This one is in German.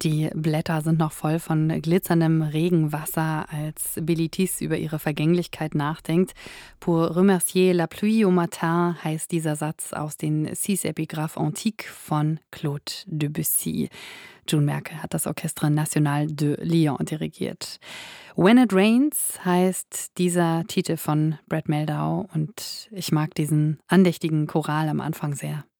Die Blätter sind noch voll von glitzerndem Regenwasser, als Bilitis über ihre Vergänglichkeit nachdenkt. Pour remercier la pluie au matin heißt dieser Satz aus den Six Épigraphes Antiques von Claude Debussy. June Merkel hat das Orchestre National de Lyon dirigiert. When It Rains heißt dieser Titel von Brad Meldau und ich mag diesen andächtigen Choral am Anfang sehr.